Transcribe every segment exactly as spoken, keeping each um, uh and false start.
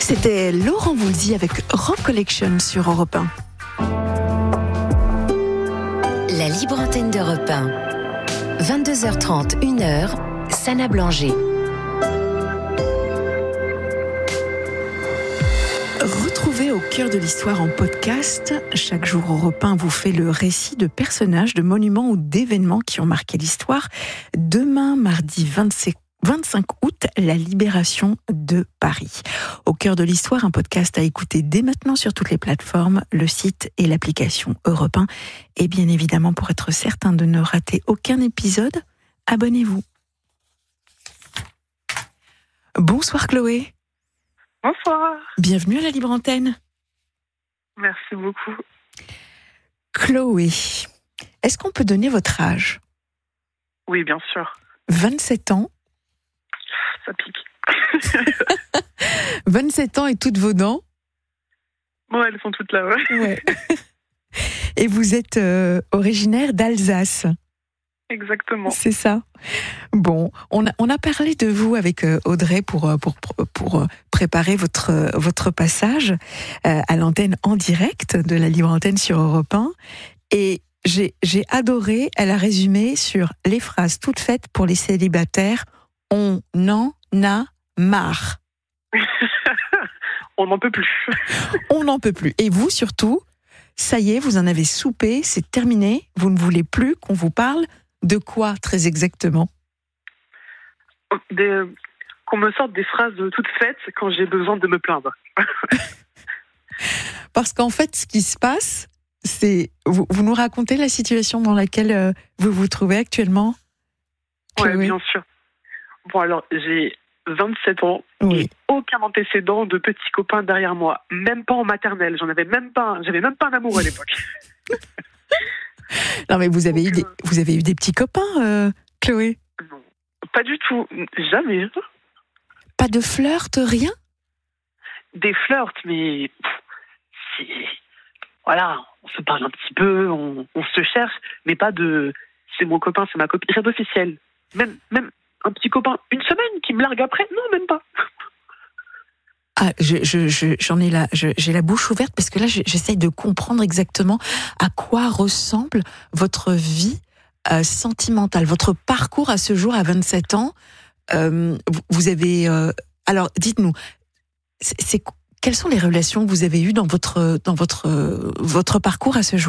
C'était Laurent Voulzy avec Rock Collection sur Europe un. La libre antenne d'Europe un. vingt-deux heures trente, une heure, Sana Blanger. Retrouvez Au cœur de l'histoire en podcast. Chaque jour, Europe un vous fait le récit de personnages, de monuments ou d'événements qui ont marqué l'histoire. Demain, mardi vingt-cinq août, la libération de Paris. Au cœur de l'histoire, un podcast à écouter dès maintenant sur toutes les plateformes, le site et l'application Europe un. Et bien évidemment, pour être certain de ne rater aucun épisode, abonnez-vous. Bonsoir Chloé. Bonsoir. Bienvenue à la Libre Antenne. Merci beaucoup. Chloé, est-ce qu'on peut donner votre âge ? Oui, bien sûr. vingt-sept ans. Ça pique. vingt-sept ans et toutes vos dents ? Bon, elles sont toutes là, ouais. Ouais. Et vous êtes euh, originaire d'Alsace ? Exactement. C'est ça. Bon, on a, on a parlé de vous avec euh, Audrey pour, pour, pour, pour préparer votre, votre passage euh, à l'antenne en direct de la Libre Antenne sur Europe un. Et j'ai, j'ai adoré, elle a résumé sur les phrases toutes faites pour les célibataires. On en a marre. On n'en peut plus. On n'en peut plus. Et vous surtout, ça y est, vous en avez soupé, c'est terminé. Vous ne voulez plus qu'on vous parle de quoi très exactement ? Des, qu'on me sorte des phrases toutes faites quand j'ai besoin de me plaindre. Parce qu'en fait, ce qui se passe, c'est... Vous, vous nous racontez la situation dans laquelle euh, vous vous trouvez actuellement ? Oui, Chloé. bien sûr. Bon, alors, j'ai vingt-sept ans Oui. et aucun antécédent de petits copains derrière moi. Même pas en maternelle. J'en avais même pas, j'avais même pas un amour à l'époque. Non, mais vous avez, Donc, eu, des, euh... vous avez eu des petits copains, euh, Chloé ? Non, pas du tout. Jamais. Pas de flirt, rien ? Des flirts, mais... C'est... Voilà, on se parle un petit peu, on, on se cherche, mais pas de... C'est mon copain, c'est ma copine. Rien d'officiel. Même, même un petit copain, une semaine qui me largue après ? Non, même pas. Ah, je, je, je, j'en ai la, je, j'ai la bouche ouverte parce que là, je, j'essaye de comprendre exactement à quoi ressemble votre vie euh, sentimentale, votre parcours à ce jour à vingt-sept ans. Euh, vous, vous avez, euh, alors, dites-nous, c'est, c'est quelles sont les relations que vous avez eues dans votre, dans votre, euh, votre parcours à ce jour ?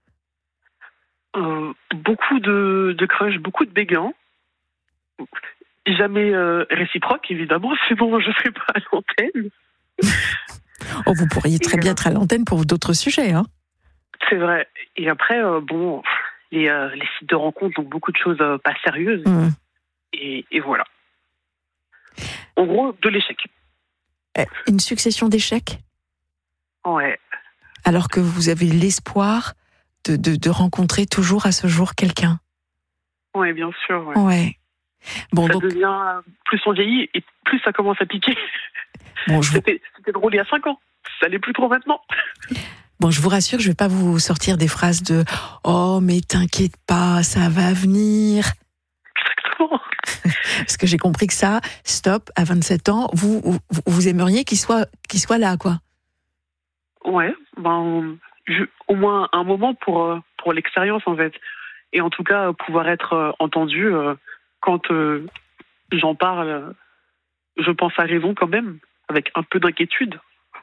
euh, Beaucoup de, de crush, beaucoup de béguins. Jamais euh, réciproque, évidemment, sinon je ne serais pas à l'antenne. Oh, vous pourriez très Et bien euh, être à l'antenne pour d'autres sujets, hein. C'est vrai. Et après, euh, bon, les, euh, les sites de rencontres ont beaucoup de choses euh, pas sérieuses. Mmh. Et, et voilà. En gros, de l'échec. Une succession d'échecs ? Ouais. Alors que vous avez l'espoir de, de, de rencontrer toujours à ce jour quelqu'un. Ouais, bien sûr. Ouais. Ouais. Bon, ça donc, devient, plus on vieillit et plus ça commence à piquer. bon, je vous, C'était, c'était drôle il y a cinq ans. Ça l'est plus trop maintenant. bon, je vous rassure, je vais pas vous sortir des phrases de « Oh, mais t'inquiète pas, ça va venir ». Exactement. Parce que j'ai compris que ça, stop, à vingt-sept ans, vous, vous, vous aimeriez qu'il soit, qu'il soit là, quoi. Ouais, ben, je, au moins un moment pour, euh, pour l'expérience, en fait. Et en tout cas, pouvoir être euh, entendu euh, quand euh, j'en parle, je pense à raison quand même, avec un peu d'inquiétude.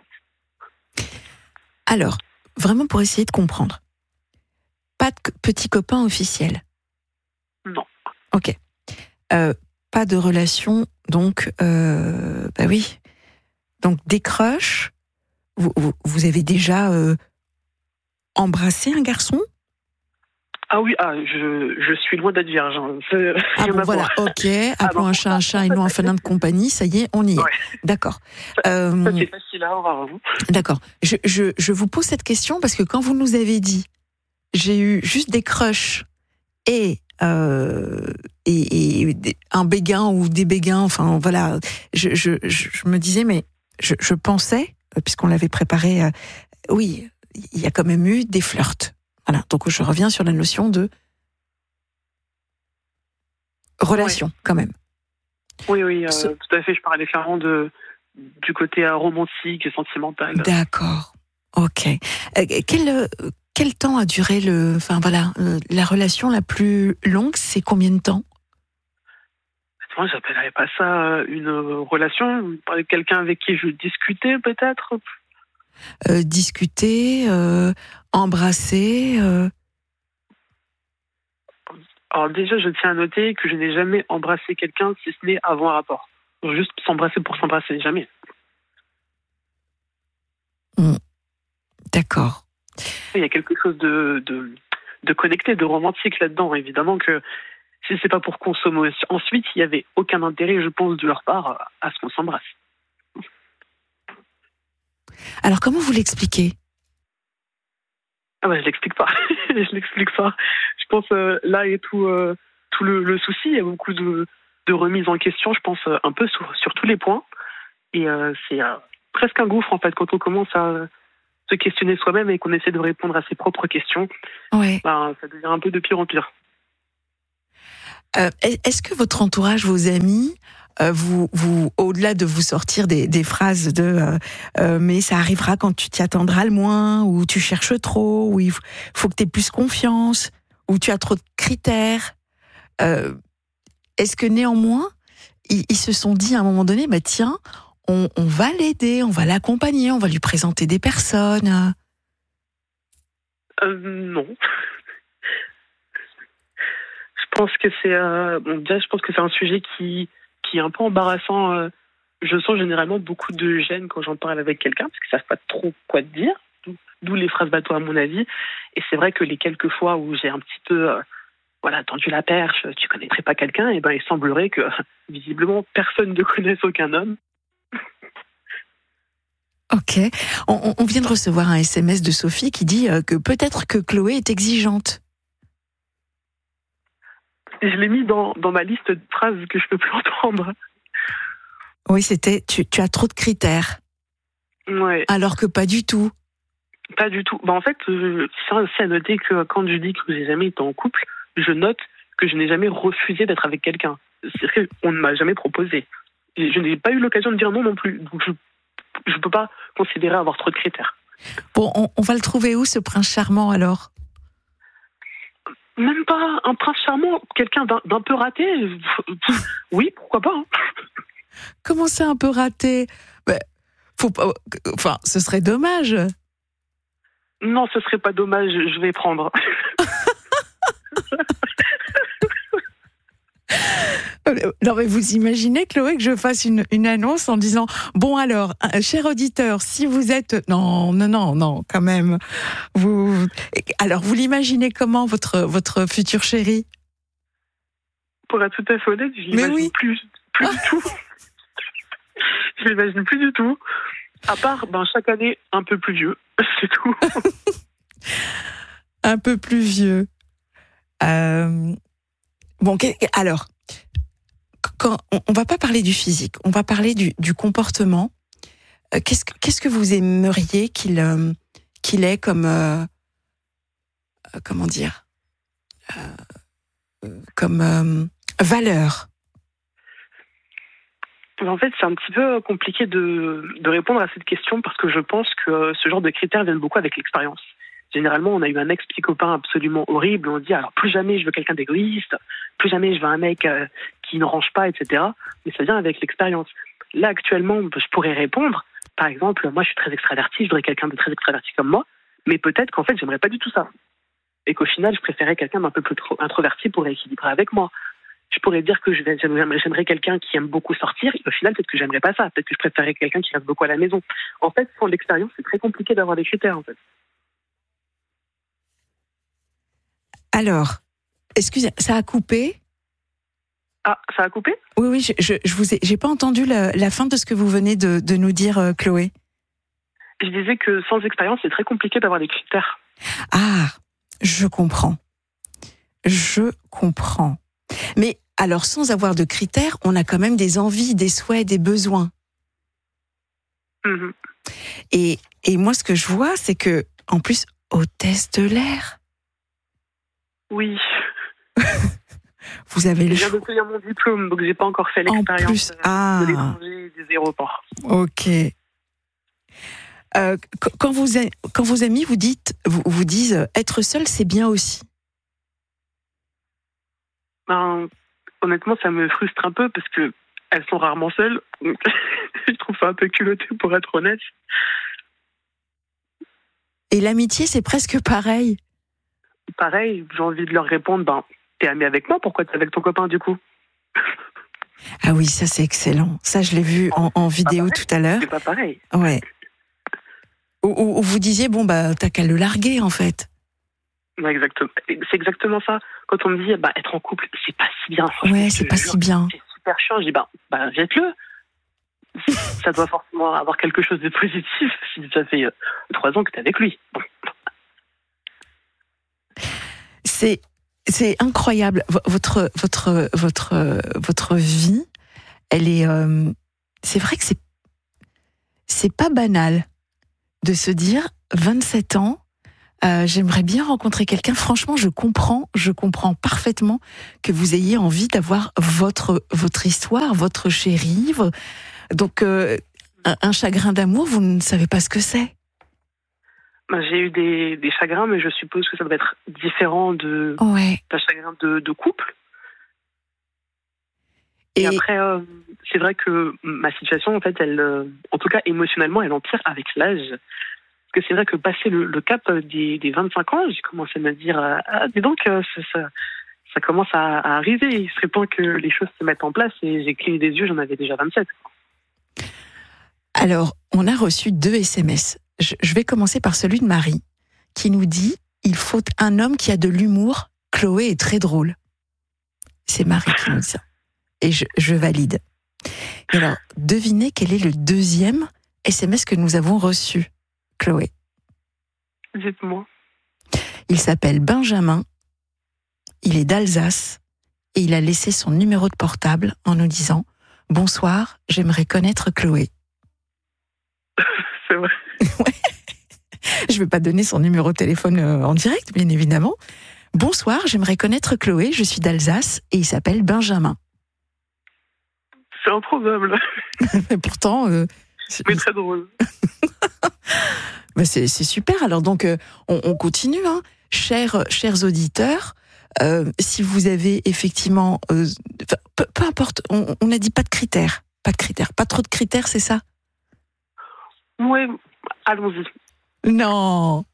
Alors, vraiment pour essayer de comprendre. Pas de petit copain officiel. Non. Ok. Euh, pas de relation, donc, euh, bah oui. Donc, des crushs. Vous, vous, vous avez déjà euh, embrassé un garçon ? Ah oui, ah, je, je suis loin d'être vierge. Hein. C'est, ah bon, voilà, ok. Appelons ah, un chat un chat et non un félin de compagnie. Ça y est, on y est. Ouais. D'accord. Ça, euh, ça c'est facile à avoir. Hein. D'accord. Je, je, je vous pose cette question parce que quand vous nous avez dit j'ai eu juste des crushs et, euh, et, et un béguin ou des béguins, enfin voilà, je, je, je, je me disais, mais je, je pensais, puisqu'on l'avait préparé, euh, oui, il y a quand même eu des flirts. Voilà, donc je reviens sur la notion de relation, ouais. quand même. Oui, oui, euh, Ce... tout à fait. Je parlais clairement de, du côté euh, romantique et sentimental. D'accord. Ok. Euh, quel, euh, quel temps a duré le, enfin voilà, euh, la relation la plus longue, c'est combien de temps? Moi, j'appellerais pas ça euh, une euh, relation. Avec quelqu'un avec qui je discutais, peut-être. euh, Discuter, euh, embrasser. Euh... Alors déjà, je tiens à noter que je n'ai jamais embrassé quelqu'un si ce n'est avant un rapport. Juste s'embrasser pour s'embrasser, jamais. Mmh. D'accord. Il y a quelque chose de, de, de connecté, de romantique là-dedans. Évidemment que si c'est pas pour consommer ensuite, il n'y avait aucun intérêt, je pense, de leur part à ce qu'on s'embrasse. Alors, comment vous l'expliquez? Ah bah, je l'explique pas. je l'explique pas. Je pense euh, là est tout, euh, tout le, le souci. Il y a beaucoup de, de remises en question, je pense, euh, un peu sur, sur tous les points. Et euh, c'est euh, presque un gouffre, en fait, quand on commence à se questionner soi-même et qu'on essaie de répondre à ses propres questions. Ouais. Bah, ça devient un peu de pire en pire. Euh, est-ce que votre entourage, vos amis, euh, vous, vous, au-delà de vous sortir des, des phrases de euh, euh, mais ça arrivera quand tu t'y attendras le moins, ou tu cherches trop, ou il faut, faut que tu aies plus confiance, ou tu as trop de critères, euh, est-ce que néanmoins, ils, ils se sont dit à un moment donné, bah tiens, on, on va l'aider, on va l'accompagner, on va lui présenter des personnes? euh, Non. Je pense que c'est euh, bon, déjà, je pense que c'est un sujet qui, qui est un peu embarrassant. Euh, je sens généralement beaucoup de gêne quand j'en parle avec quelqu'un parce qu'ils savent pas trop quoi te dire, d'où les phrases bateau à mon avis. Et c'est vrai que les quelques fois où j'ai un petit peu euh, voilà, tendu la perche, tu connaîtrais pas quelqu'un, et ben il semblerait que visiblement personne ne connaisse aucun homme. Ok. On, on vient de recevoir un S M S de Sophie qui dit euh, que peut-être que Chloé est exigeante. Je l'ai mis dans, dans ma liste de phrases que je peux plus entendre. Oui, c'était tu, tu as trop de critères. Ouais. Alors que pas du tout. Pas du tout. Bah en fait, euh, c'est aussi à noter que quand je dis que j'ai jamais été en couple, je note que je n'ai jamais refusé d'être avec quelqu'un. C'est-à-dire qu'on ne m'a jamais proposé. Je n'ai pas eu l'occasion de dire non non plus. Donc je je peux pas considérer avoir trop de critères. Bon, on, on va le trouver où, ce prince charmant, alors? Même pas un prince charmant, quelqu'un d'un, d'un peu raté. Oui, pourquoi pas. Hein. Comment c'est un peu raté? Ben, faut pas. Enfin, ce serait dommage. Non, ce serait pas dommage, je vais prendre. Non, mais vous imaginez, Chloé, que je fasse une, une annonce en disant bon alors, cher auditeur, si vous êtes non non non non quand même vous alors vous l'imaginez comment votre votre futur chéri? Pour être tout à fait honnête, je l'imagine oui. plus plus du tout. Je l'imagine plus du tout. À part ben chaque année un peu plus vieux, c'est tout. Un peu plus vieux. Euh... Bon, alors. Quand on va pas parler du physique, on va parler du, du comportement. Euh, qu'est-ce, que, qu'est-ce que vous aimeriez qu'il, euh, qu'il ait comme, euh, euh, comment dire, euh, comme euh, valeur? En fait, c'est un petit peu compliqué de, de répondre à cette question parce que je pense que ce genre de critères viennent beaucoup avec l'expérience. Généralement, on a eu un ex-petit-copain absolument horrible. On dit alors plus jamais je veux quelqu'un d'égoïste, plus jamais je veux un mec euh, qui ne range pas, et cetera. Mais ça vient avec l'expérience. Là, actuellement, je pourrais répondre. Par exemple, moi, je suis très extraverti, je voudrais quelqu'un de très extraverti comme moi. Mais peut-être qu'en fait, j'aimerais pas du tout ça. Et qu'au final, je préférais quelqu'un d'un peu plus introverti pour équilibrer avec moi. Je pourrais dire que je vais, j'aimerais, j'aimerais quelqu'un qui aime beaucoup sortir. Et au final, peut-être que j'aimerais pas ça. Peut-être que je préférerais quelqu'un qui reste beaucoup à la maison. En fait, sans l'expérience, c'est très compliqué d'avoir des critères, en fait. Alors, excusez, ça a coupé? Ah, ça a coupé? Oui, oui, je, je, je vous ai, j'ai pas entendu la, la fin de ce que vous venez de, de nous dire, euh, Chloé. Je disais que sans expérience, c'est très compliqué d'avoir des critères. Ah, je comprends. Je comprends. Mais alors, sans avoir de critères, on a quand même des envies, des souhaits, des besoins. Mmh. Et, et moi, ce que je vois, c'est que, en plus, hôtesse de l'air. Oui. Vous avez Je le viens choix. d'obtenir mon diplôme, donc j'ai pas encore fait En l'expérience plus, euh, ah, de l'étranger et des aéroports. ok. Euh, qu- quand, vous, a- quand vos amis vous, dites, vous, vous disent euh, être seul, c'est bien aussi. Ben, honnêtement, ça me frustre un peu parce que elles sont rarement seules. Donc je trouve ça un peu culotté pour être honnête. Et l'amitié, c'est presque pareil. Pareil, j'ai envie de leur répondre, ben, t'es ami avec moi, pourquoi t'es avec ton copain du coup? Ah oui, ça c'est excellent. Ça, je l'ai vu en, en vidéo pareil. tout à l'heure. C'est pas pareil. Ouais. Où, où- où vous disiez, bon, bah, t'as qu'à le larguer, en fait. Ouais, exactement. Et c'est exactement ça. Quand on me dit, bah, être en couple, c'est pas si bien. Ouais, Je c'est te pas jure, si bien. c'est super chiant. Je dis, bah, bah jette-le. Ça doit forcément avoir quelque chose de positif si ça fait euh, trois ans que t'es avec lui. Bon. C'est, c'est incroyable. V- Votre, votre, votre, votre vie, elle est. euh, c'est vrai que c'est, c'est pas banal de se dire vingt-sept ans. Euh, j'aimerais bien rencontrer quelqu'un. Franchement, je comprends, je comprends parfaitement que vous ayez envie d'avoir votre votre histoire, votre chéri. vo- Donc, euh, un, un chagrin d'amour, vous ne savez pas ce que c'est. Bah, j'ai eu des, des chagrins, mais je suppose que ça doit être différent de Ouais. d'un chagrin de, de couple. Et, Et après, euh, c'est vrai que ma situation, en fait, elle, euh, en tout cas émotionnellement, elle empire avec l'âge. Parce que c'est vrai que passer le, le cap des, des vingt-cinq ans, j'ai commencé à me dire, euh, ah, dis donc, euh, ça, ça, ça commence à, à arriver. Il serait temps que les choses se mettent en place. Et j'ai cligné des yeux, j'en avais déjà vingt-sept. alors, on a reçu deux S M S. Je, je vais commencer par celui de Marie, qui nous dit il faut un homme qui a de l'humour. Chloé est très drôle. C'est Marie qui nous dit ça. Et je, je valide. Et alors, devinez quel est le deuxième S M S que nous avons reçu, Chloé. Dites-moi. Il s'appelle Benjamin, il est d'Alsace, et il a laissé son numéro de portable en nous disant « Bonsoir, j'aimerais connaître Chloé C'est vrai. ». Je ne vais pas donner son numéro de téléphone euh, en direct, bien évidemment. « Bonsoir, j'aimerais connaître Chloé, je suis d'Alsace, et il s'appelle Benjamin. C'est improbable. » Et pourtant, euh, c'est, Mais très drôle. bah c'est, c'est super. Alors donc, euh, on, on continue, hein. Chers, chers auditeurs, euh, si vous avez effectivement, euh, peu, peu importe, on, on a dit pas de critères, pas de critères, pas trop de critères, c'est ça? Ouais, allons-y. Non.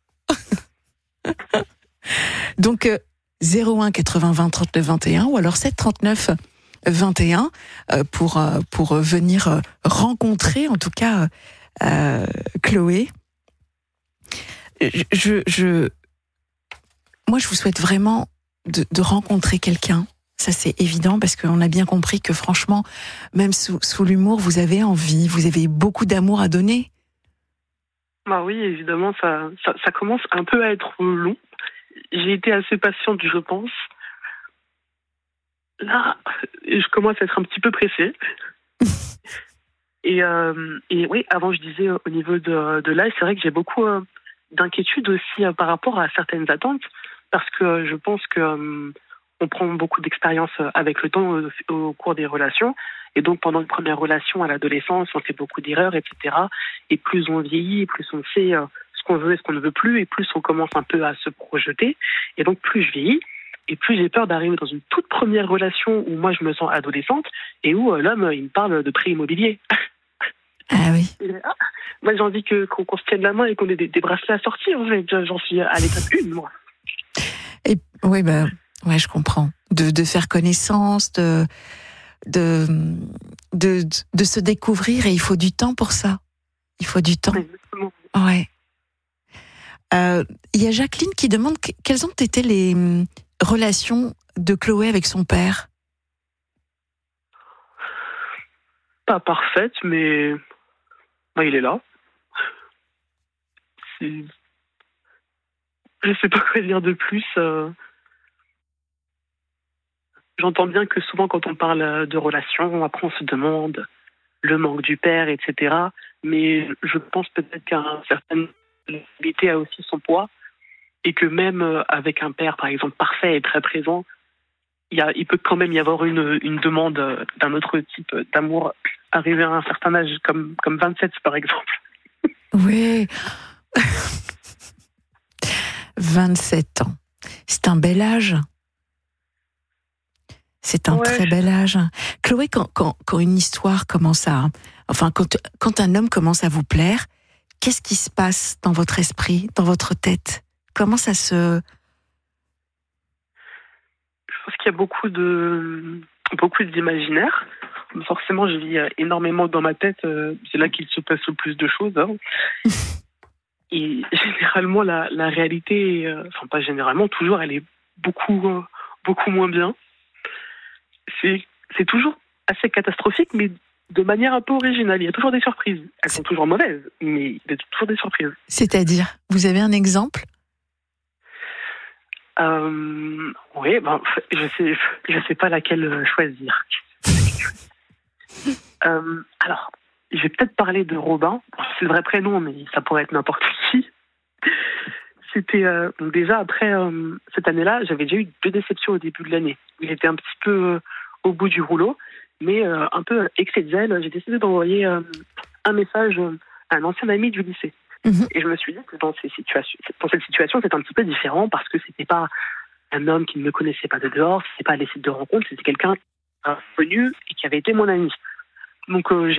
Donc euh, zéro un quatre-vingts vingt trente-neuf vingt et un ou alors sept trente-neuf vingt et un euh, pour euh, pour venir euh, rencontrer en tout cas euh, Chloé. Je, je moi je vous souhaite vraiment de, de rencontrer quelqu'un. Ça c'est évident parce qu'on a bien compris que franchement même sous, sous l'humour vous avez envie, vous avez beaucoup d'amour à donner. Bah oui, évidemment, ça, ça, ça commence un peu à être long. J'ai été assez patiente, je pense. Là, je commence à être un petit peu pressée. et, euh, et oui, avant, je disais au niveau de, de l'âge, c'est vrai que j'ai beaucoup euh, d'inquiétude aussi euh, par rapport à certaines attentes, parce que euh, je pense que euh, on prend beaucoup d'expérience avec le temps au, au cours des relations. Et donc, pendant une première relation à l'adolescence, on fait beaucoup d'erreurs, et cetera. Et plus on vieillit, plus on sait euh, ce qu'on veut et ce qu'on ne veut plus, et plus on commence un peu à se projeter. Et donc, plus je vieillis, et plus j'ai peur d'arriver dans une toute première relation où moi, je me sens adolescente, et où euh, l'homme, il me parle de prêt immobilier. Ah oui. Et, ah, moi, j'ai envie que, qu'on, qu'on se tienne la main et qu'on ait des, des bracelets à sortir. En fait. J'en suis à l'étape une, moi. Et oui, bah, ouais, je comprends. De, de faire connaissance, de, de, de, de se découvrir, et il faut du temps pour ça. Il faut du temps. Exactement. Ouais. Euh, il y a Jacqueline qui demande que- quelles ont été les hum, relations de Chloé avec son père. Pas parfaite, mais bah, il est là. C'est... Je sais pas quoi dire de plus. euh. J'entends bien que souvent, quand on parle de relations, après on se demande le manque du père, et cetera. Mais je pense peut-être qu'un certain responsabilité a aussi son poids et que même avec un père, par exemple, parfait et très présent, il, y a, il peut quand même y avoir une, une demande d'un autre type d'amour arrivé à un certain âge, comme, comme vingt-sept par exemple. Oui. vingt-sept ans. C'est un bel âge. C'est un ouais. très bel âge. Chloé, quand, quand, quand une histoire commence à... Enfin, quand, quand un homme commence à vous plaire, qu'est-ce qui se passe dans votre esprit, dans votre tête? Comment ça se... Je pense qu'il y a beaucoup de beaucoup d'imaginaire. Forcément, je vis énormément dans ma tête. C'est là qu'il se passe le plus de choses. Hein. Et généralement, la, la réalité, enfin pas généralement, toujours, elle est beaucoup, beaucoup moins bien. C'est, c'est toujours assez catastrophique, mais de manière un peu originale. Il y a toujours des surprises. Elles sont toujours mauvaises, mais il y a toujours des surprises. C'est-à-dire, vous avez un exemple ? Euh, oui, ben, je sais, je sais pas laquelle choisir. euh, alors, je vais peut-être parler de Robin. C'est le vrai prénom, mais ça pourrait être n'importe qui. C'était euh, donc déjà après euh, cette année-là, j'avais déjà eu deux déceptions au début de l'année. J'étais un petit peu euh, au bout du rouleau, mais euh, un peu excès de zèle. J'ai décidé d'envoyer euh, un message à un ancien ami du lycée. Mmh. Et je me suis dit que dans, ces situations, dans cette situation, c'était un petit peu différent parce que c'était pas un homme qui ne me connaissait pas de dehors, c'était pas les sites de rencontre, c'était quelqu'un connu et qui avait été mon ami. Donc euh, j'ai